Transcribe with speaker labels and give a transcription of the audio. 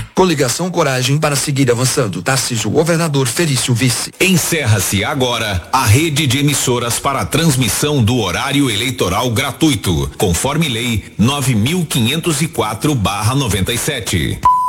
Speaker 1: Coligação Coragem para seguir avançando. Tarcísio Governador, Felício Vice.
Speaker 2: Encerra-se agora a rede de emissoras para a transmissão do horário eleitoral gratuito, conforme lei 9.504/97.